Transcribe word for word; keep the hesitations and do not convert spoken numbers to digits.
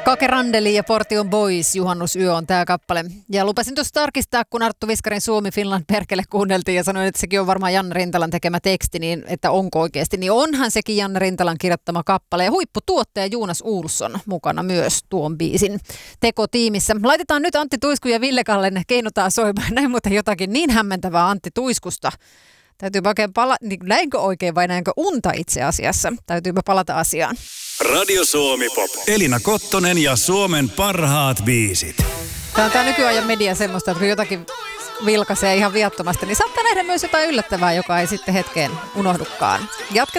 Kake Randeli ja Portion Boys, Juhannusyö on tämä kappale. Ja lupasin tuossa tarkistaa, kun Arttu Viskarin Suomi Finland perkele kuunneltiin ja sanoin, että sekin on varmaan Janne Rintalan tekemä teksti, niin että onko oikeasti. Niin onhan sekin Janne Rintalan kirjoittama kappale. Ja huipputuottaja Jonas Uulsson mukana myös tuon biisin tekotiimissä. Laitetaan nyt Antti Tuisku ja Ville Kallen Keinotaan soimaan. Näin muuten jotakin niin hämmentävää Antti Tuiskusta. Täytyy oikein palata, niin näinkö oikein vai näinkö unta itse asiassa? Täytyypä palata asiaan. Radio Suomi Pop. Elina Kottonen ja Suomen parhaat biisit. Tämä on tämä nykyajan media semmoista, että kun jotakin vilkaisee ihan viattomasti, niin saattaa nähdä myös jotain yllättävää, joka ei sitten hetkeen unohdukaan. Jatketaan